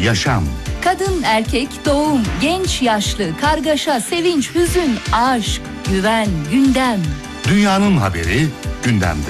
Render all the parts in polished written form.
yaşam. Kadın, erkek, doğum, genç, yaşlı, kargaşa, sevinç, hüzün, aşk, güven, gündem. Dünyanın haberi gündemde.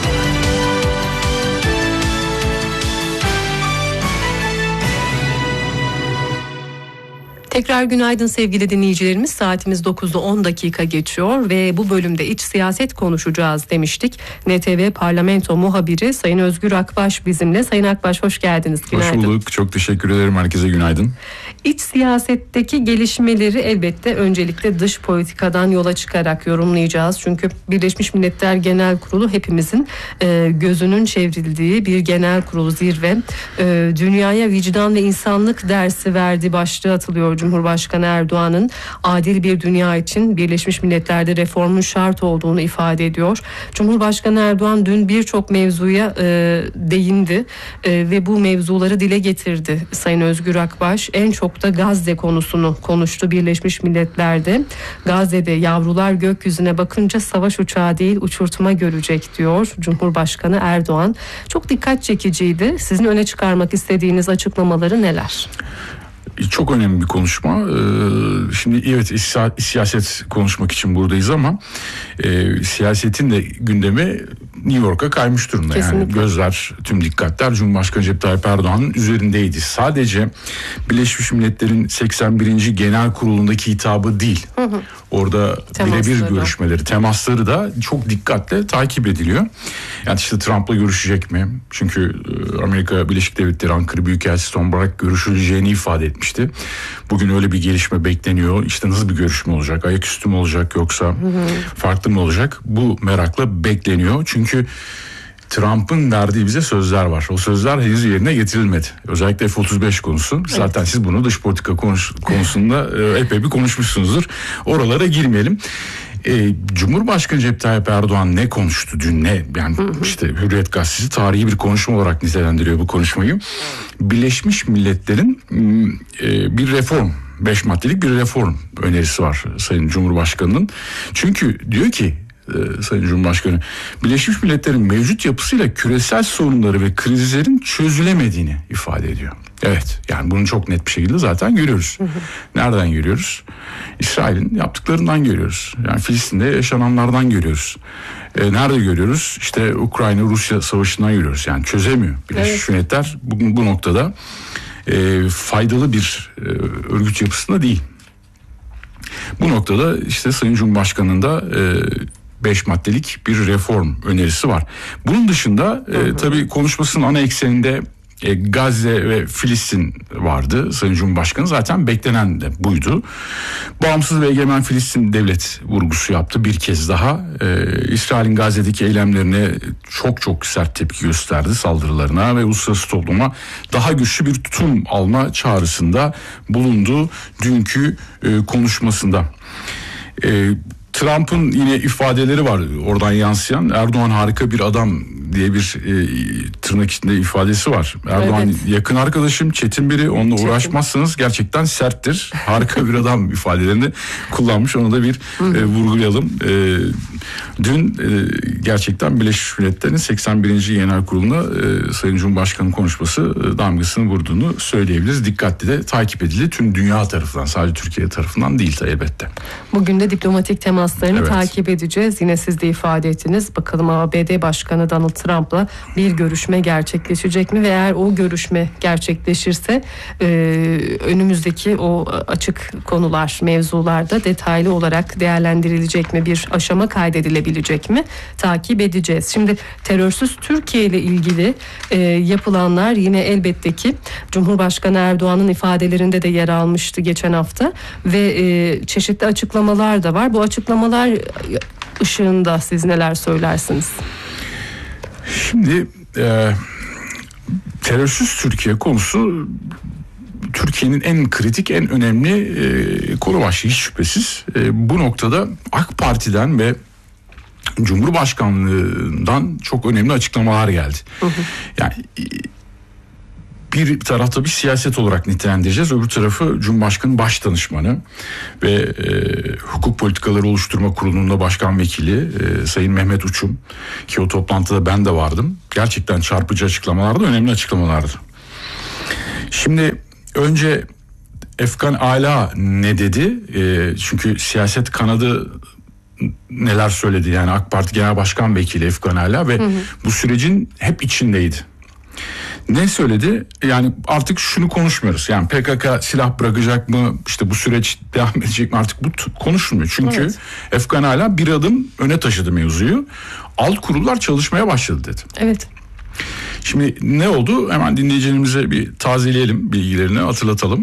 Tekrar günaydın sevgili dinleyicilerimiz. Saatimiz 9'da 10 dakika geçiyor ve bu bölümde iç siyaset konuşacağız demiştik. NTV Parlamento muhabiri Sayın Özgür Akbaş bizimle. Sayın Akbaş hoş geldiniz. Günaydın. Hoş bulduk. Çok teşekkür ederim. Herkese günaydın. İç siyasetteki gelişmeleri elbette öncelikle dış politikadan yola çıkarak yorumlayacağız. Çünkü Birleşmiş Milletler Genel Kurulu hepimizin gözünün çevrildiği bir genel kurulu, zirve. Dünyaya vicdan ve insanlık dersi verdi başlığı atılıyor Cumhurbaşkanı Erdoğan'ın. Adil bir dünya için Birleşmiş Milletler'de reformun şart olduğunu ifade ediyor. Cumhurbaşkanı Erdoğan dün birçok mevzuya değindi ve bu mevzuları dile getirdi Sayın Özgür Akbaş. En çok da Gazze konusunu konuştu Birleşmiş Milletler'de. Gazze'de yavrular gökyüzüne bakınca savaş uçağı değil uçurtma görecek diyor Cumhurbaşkanı Erdoğan. Çok dikkat çekiciydi. Sizin öne çıkarmak istediğiniz açıklamaları neler? Çok önemli bir konuşma. Şimdi evet siyaset konuşmak için buradayız ama siyasetin de gündemi New York'a kaymış durumda. Kesinlikle. Yani gözler, tüm dikkatler Cumhurbaşkanı Recep Tayyip Erdoğan'ın üzerindeydi. Sadece Birleşmiş Milletler'in 81. Genel Kurulu'ndaki hitabı değil. Orada birebir görüşmeleri, temasları da çok dikkatle takip ediliyor. Yani işte Trump'la görüşecek mi? Çünkü Amerika Birleşik Devletleri Ankara Büyükelçisi Tom Barrack görüşüleceğini ifade etmişti. Bugün öyle bir gelişme bekleniyor. İşte nasıl bir görüşme olacak? Ayaküstü mü olacak yoksa farklı mı olacak? Bu merakla bekleniyor. Çünkü Trump'ın verdiği bize sözler var. O sözler henüz yerine getirilmedi. Özellikle F-35 konusu. Zaten siz bunu dış politika konusunda epey bir konuşmuşsunuzdur. Oralara girmeyelim. Cumhurbaşkanı Recep Tayyip Erdoğan ne konuştu dün ne? Yani işte Hürriyet Gazetesi tarihi bir konuşma olarak nitelendiriyor bu konuşmayı. Birleşmiş Milletler'in bir reform, 5 maddelik bir reform önerisi var Sayın Cumhurbaşkanı'nın. Çünkü diyor ki Sayın Cumhurbaşkanı, Birleşmiş Milletler'in mevcut yapısıyla küresel sorunları ve krizlerin çözülemediğini ifade ediyor. Evet, yani bunu çok net bir şekilde zaten görüyoruz. Nereden görüyoruz? İsrail'in yaptıklarından görüyoruz. Yani Filistin'de yaşananlardan görüyoruz. Nerede görüyoruz? İşte Ukrayna-Rusya savaşından görüyoruz. Yani çözemiyor. Birleşmiş Milletler bu noktada faydalı bir örgüt yapısında değil. Bu noktada işte Sayın Cumhurbaşkanı'nın da 5 maddelik bir reform önerisi var. Bunun dışında tabii konuşmasının ana ekseninde Gazze ve Filistin vardı. Sayın Cumhurbaşkanı zaten beklenen de buydu. Bağımsız ve egemen Filistin devlet vurgusu yaptı bir kez daha. İsrail'in Gazze'deki eylemlerine çok sert tepki gösterdi, saldırılarına ve uluslararası topluma daha güçlü bir tutum alma çağrısında bulundu dünkü konuşmasında. Trump'ın yine ifadeleri var oradan yansıyan. Erdoğan harika bir adam diye bir tırnak içinde ifadesi var. Erdoğan yakın arkadaşım, çetin biri, onunla uğraşmazsanız gerçekten serttir. Harika bir adam ifadelerini kullanmış. Onu da bir vurgulayalım. Dün gerçekten Birleşmiş Milletler'in 81. Genel Kurulu'na Sayın Cumhurbaşkanı'nın konuşması damgasını vurduğunu söyleyebiliriz. Dikkatli de takip edildi. Tüm dünya tarafından, sadece Türkiye tarafından değil elbette. Bugün de diplomatik temaslarını takip edeceğiz. Yine siz de ifade ettiniz. Bakalım ABD Başkanı Donald Trump'la bir görüşme gerçekleşecek mi? Ve eğer o görüşme gerçekleşirse önümüzdeki o açık konular, mevzularda detaylı olarak değerlendirilecek mi? Bir aşama kaydedilebilecek mi? Takip edeceğiz. Şimdi terörsüz Türkiye ile ilgili yapılanlar yine elbette ki Cumhurbaşkanı Erdoğan'ın ifadelerinde de yer almıştı geçen hafta ve çeşitli açıklamalar da var. Bu açıklamalar ışığında siz neler söylersiniz? Şimdi terörsüz Türkiye konusu Türkiye'nin en kritik, en önemli konu başlığı hiç şüphesiz. Bu noktada AK Parti'den ve Cumhurbaşkanlığından çok önemli açıklamalar geldi. Yani bir tarafta bir siyaset olarak nitelendireceğiz. Öbür tarafı Cumhurbaşkanı Başdanışmanı ve Hukuk Politikaları Oluşturma Kurulu'nun da başkan vekili Sayın Mehmet Uçum, ki o toplantıda ben de vardım. Gerçekten çarpıcı açıklamalardı, önemli açıklamalardı. Şimdi önce Efkan Ala ne dedi? Çünkü siyaset kanadı neler söyledi, yani AK Parti Genel Başkan Vekili Efkan Ala ve bu sürecin hep içindeydi. Ne söyledi? Yani artık şunu konuşmuyoruz. Yani PKK silah bırakacak mı? İşte bu süreç devam edecek mi? Artık bu konuşulmuyor. Çünkü Efkan Ala bir adım öne taşıdı mevzuyu. Alt kurullar çalışmaya başladı dedi. Evet. Şimdi ne oldu? Hemen dinleyicilerimize bir tazeleyelim, bilgilerini hatırlatalım.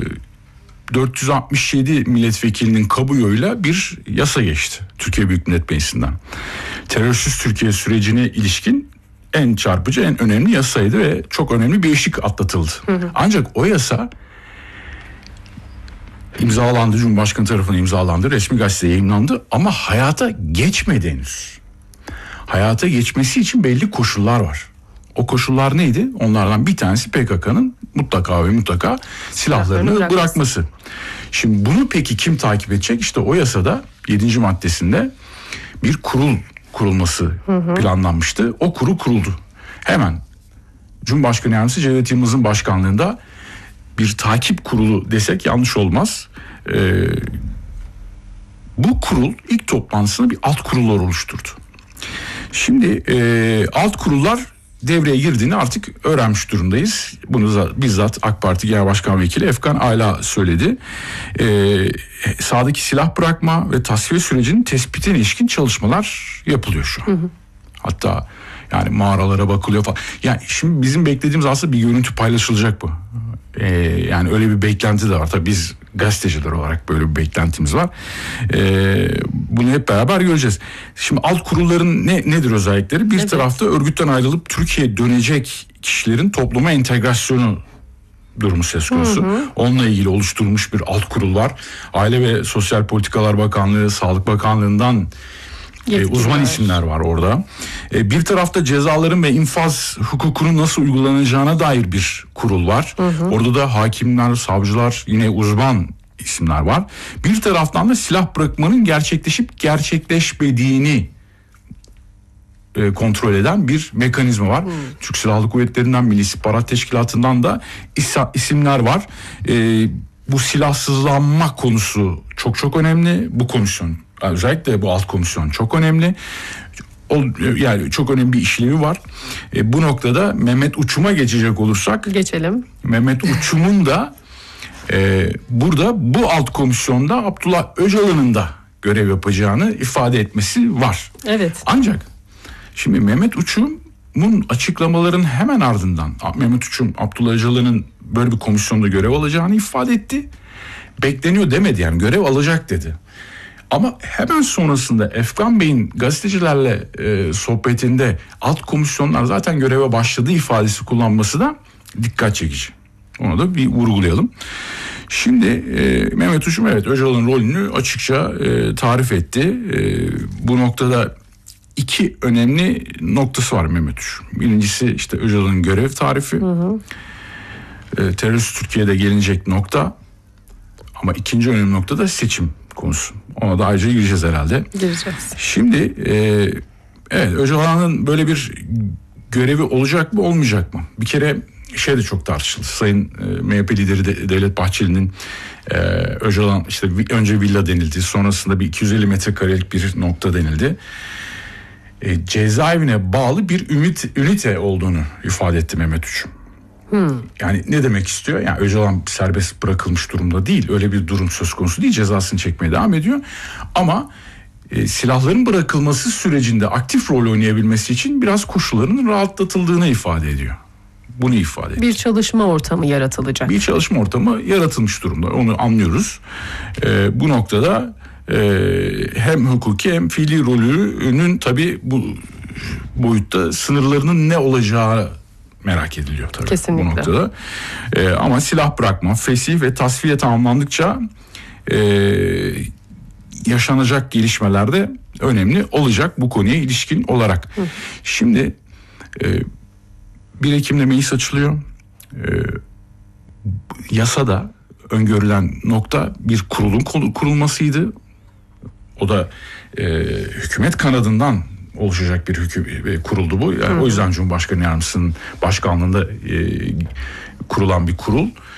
467 milletvekilinin kabulüyle bir yasa geçti Türkiye Büyük Millet Meclisi'nden. Terörsüz Türkiye sürecine ilişkin en çarpıcı, en önemli yasaydı ve çok önemli bir eşik atlatıldı. Ancak o yasa imzalandı, Cumhurbaşkanı tarafından imzalandı, resmi gazetede yayınlandı ama hayata geçmedi henüz. Hayata geçmesi için belli koşullar var. O koşullar neydi? Onlardan bir tanesi PKK'nın mutlaka ve mutlaka silahlarını bırakması. Şimdi bunu peki kim takip edecek? İşte o yasada 7. maddesinde bir kurul kurulması planlanmıştı. O kurul kuruldu. Hemen Cumhurbaşkanı Yardımcısı Cevdet Yılmaz'ın başkanlığında bir takip kurulu desek yanlış olmaz. Bu kurul ilk toplantısını bir alt kurullar oluşturdu. Şimdi alt kurullar devreye girdiğini artık öğrenmiş durumdayız. Bunu bizzat AK Parti Genel Başkan Vekili Efkan Ala söyledi. Sahadaki silah bırakma ve tasfiye sürecinin tespitine ilişkin çalışmalar yapılıyor şu an. Hatta yani mağaralara bakılıyor falan. Yani şimdi bizim beklediğimiz aslında bir görüntü paylaşılacak bu. Yani öyle bir beklenti de var. Tabii biz gazeteciler olarak böyle bir beklentimiz var. Bunu hep beraber göreceğiz. Şimdi alt kurulların nedir özellikleri? Bir tarafta örgütten ayrılıp Türkiye'ye dönecek kişilerin topluma entegrasyonu durumu söz konusu. Onunla ilgili oluşturulmuş bir alt kurul var. Aile ve Sosyal Politikalar Bakanlığı, Sağlık Bakanlığı'ndan uzman isimler var orada. Bir tarafta cezaların ve infaz hukukunun nasıl uygulanacağına dair bir kurul var. Orada da hakimler, savcılar, yine uzman isimler var. Bir taraftan da silah bırakmanın gerçekleşip gerçekleşmediğini kontrol eden bir mekanizma var. Türk Silahlı Kuvvetleri'nden, Milli İstihbarat Teşkilatı'ndan da isimler var. Bu silahsızlanma konusu çok önemli. Bu komisyon, özellikle bu alt komisyon çok önemli. Yani çok önemli bir işlevi var. Bu noktada Mehmet Uçum'a geçecek olursak. Geçelim. Mehmet Uçum'un da burada bu alt komisyonda Abdullah Öcalan'ın da görev yapacağını ifade etmesi var. Evet. Ancak şimdi Mehmet Uçum'un açıklamaların hemen ardından Mehmet Uçum Abdullah Öcalan'ın böyle bir komisyonda görev alacağını ifade etti. Bekleniyor demedi, yani görev alacak dedi. Ama hemen sonrasında Efkan Bey'in gazetecilerle sohbetinde alt komisyonlar zaten göreve başladı ifadesi kullanması da dikkat çekici. Onu da bir vurgulayalım. Şimdi Mehmet Uçum Öcalan'ın rolünü açıkça tarif etti. Bu noktada iki önemli noktası var Mehmet Uçum. Birincisi işte Öcalan'ın görev tarifi. Terörist Türkiye'de gelinecek nokta. Ama ikinci önemli nokta da seçim konusu. Ona da ayrıca gireceğiz herhalde. Gireceğiz. Şimdi evet, Öcalan'ın böyle bir görevi olacak mı olmayacak mı? Bir kere de çok tartışıldı. Sayın MHP lideri Devlet Bahçeli'nin Öcalan işte önce villa denildi. Sonrasında bir 250 metrekarelik bir nokta denildi. Cezaevine bağlı bir ünite olduğunu ifade etti Mehmet Uçum. Yani ne demek istiyor? Yani Öcalan serbest bırakılmış durumda değil. Öyle bir durum söz konusu değil. Cezasını çekmeye devam ediyor. Ama silahların bırakılması sürecinde aktif rol oynayabilmesi için biraz koşullarının rahatlatıldığını ifade ediyor. Bunu ifade ediyor. Bir çalışma ortamı yaratılacak. Bir çalışma ortamı yaratılmış durumda. Onu anlıyoruz. Bu noktada hem hukuki hem fiili rolünün tabii bu boyutta sınırlarının ne olacağı merak ediliyor tabii. Kesinlikle. Bu noktada. Ama silah bırakma, fesih ve tasfiye tamamlandıkça yaşanacak gelişmeler de önemli olacak bu konuya ilişkin olarak. Şimdi 1 Ekim'de meclis açılıyor. Yasada öngörülen nokta bir kurulun kurulmasıydı. O da hükümet kanadından oluşacak bir kuruldu bu. Yani o yüzden Cumhurbaşkanı Yardımcısının başkanlığında kurulan bir kurul.